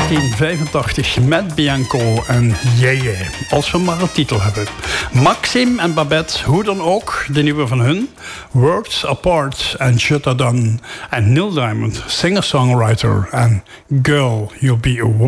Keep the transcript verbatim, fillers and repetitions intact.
negentien vijfentachtig met Bianco en Jeje. Als we maar een titel hebben. Maxim en Babette, hoe dan ook, de nieuwe van hun. Worlds Apart en Shut Her Down. En Neil Diamond, singer-songwriter. En Girl, You'll Be a Woman.